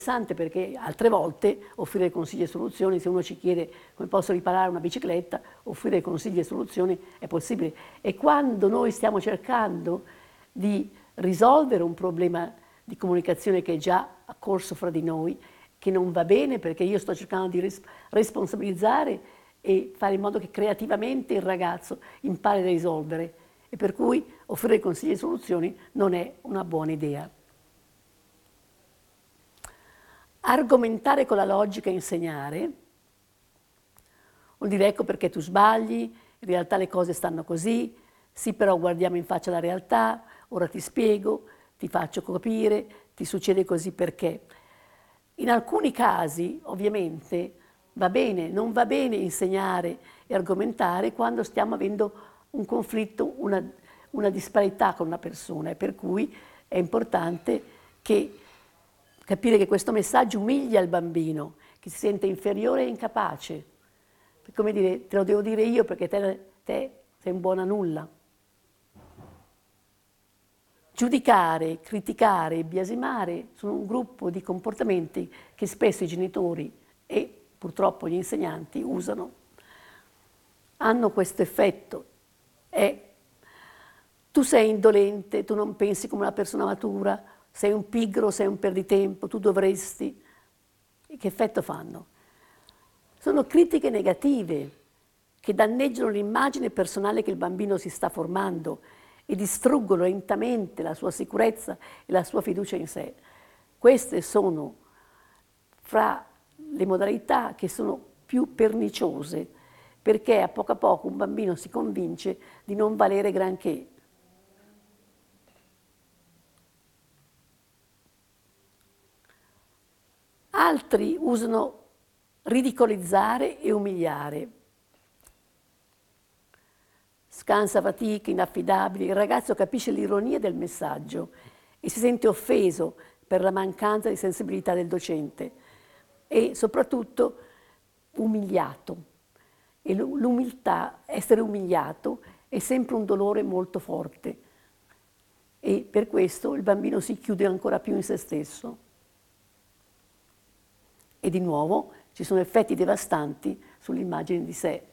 interessante perché altre volte offrire consigli e soluzioni, se uno ci chiede come posso riparare una bicicletta, offrire consigli e soluzioni è possibile. E quando noi stiamo cercando di risolvere un problema di comunicazione che è già a corso fra di noi, che non va bene perché io sto cercando di responsabilizzare e fare in modo che creativamente il ragazzo impari a risolvere, e per cui offrire consigli e soluzioni non è una buona idea. Argomentare con la logica e insegnare vuol dire ecco perché tu sbagli, in realtà le cose stanno così, sì però guardiamo in faccia la realtà, ora ti spiego, ti faccio capire, ti succede così perché. In alcuni casi ovviamente va bene, non va bene insegnare e argomentare quando stiamo avendo un conflitto, una disparità con una persona, e per cui è importante capire che questo messaggio umilia il bambino, che si sente inferiore e incapace. Come dire, te lo devo dire io perché te sei un buon a nulla. Giudicare, criticare e biasimare sono un gruppo di comportamenti che spesso i genitori e purtroppo gli insegnanti usano. Hanno questo effetto. Tu sei indolente, tu non pensi come una persona matura, sei un pigro, sei un perditempo, tu dovresti. Che effetto fanno? Sono critiche negative che danneggiano l'immagine personale che il bambino si sta formando e distruggono lentamente la sua sicurezza e la sua fiducia in sé. Queste sono fra le modalità che sono più perniciose, perché a poco un bambino si convince di non valere granché. Altri usano ridicolizzare e umiliare. Scansa fatiche, inaffidabili, il ragazzo capisce l'ironia del messaggio e si sente offeso per la mancanza di sensibilità del docente e soprattutto umiliato. E l'umiltà, essere umiliato, è sempre un dolore molto forte e per questo il bambino si chiude ancora più in se stesso. E di nuovo ci sono effetti devastanti sull'immagine di sé.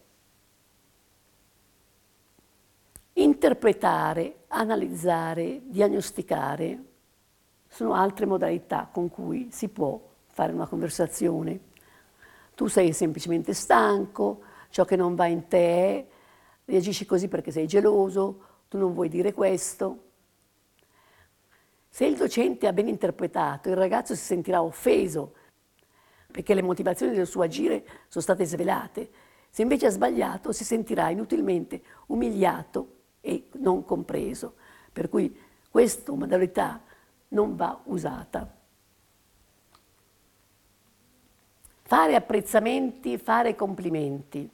Interpretare, analizzare, diagnosticare sono altre modalità con cui si può fare una conversazione. Tu sei semplicemente stanco, ciò che non va in te è, reagisci così perché sei geloso, tu non vuoi dire questo. Se il docente ha ben interpretato, il ragazzo si sentirà offeso perché le motivazioni del suo agire sono state svelate. Se invece ha sbagliato, si sentirà inutilmente umiliato e non compreso. Per cui questa modalità non va usata. Fare apprezzamenti, fare complimenti.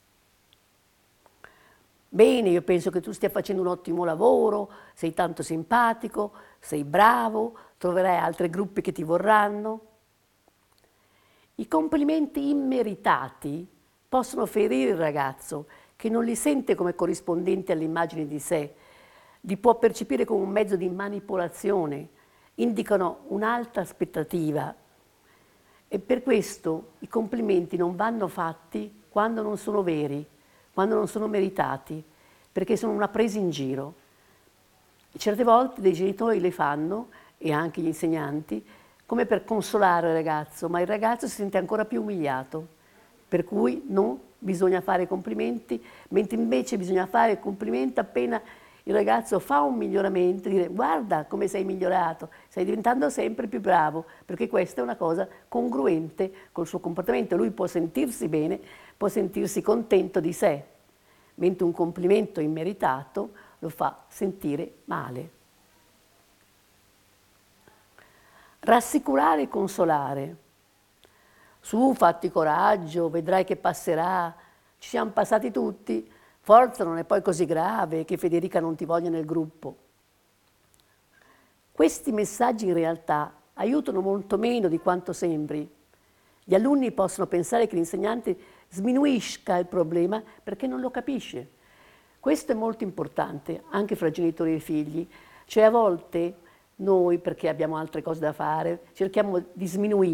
Bene, io penso che tu stia facendo un ottimo lavoro, sei tanto simpatico, sei bravo, troverai altri gruppi che ti vorranno. I complimenti immeritati possono ferire il ragazzo, che non li sente come corrispondenti all'immagine di sé, li può percepire come un mezzo di manipolazione, indicano un'alta aspettativa e per questo i complimenti non vanno fatti quando non sono veri, quando non sono meritati, perché sono una presa in giro. E certe volte dei genitori le fanno, e anche gli insegnanti, come per consolare il ragazzo, ma il ragazzo si sente ancora più umiliato, per cui non bisogna fare complimenti, mentre invece bisogna fare complimenti appena il ragazzo fa un miglioramento, dire guarda come sei migliorato, stai diventando sempre più bravo, perché questa è una cosa congruente col suo comportamento, lui può sentirsi bene, può sentirsi contento di sé, mentre un complimento immeritato lo fa sentire male. Rassicurare e consolare. Su, fatti coraggio, vedrai che passerà, ci siamo passati tutti, forza non è poi così grave che Federica non ti voglia nel gruppo. Questi messaggi in realtà aiutano molto meno di quanto sembri. Gli alunni possono pensare che l'insegnante sminuisca il problema perché non lo capisce. Questo è molto importante anche fra genitori e figli, cioè a volte Noi, perché abbiamo altre cose da fare, cerchiamo di sminuire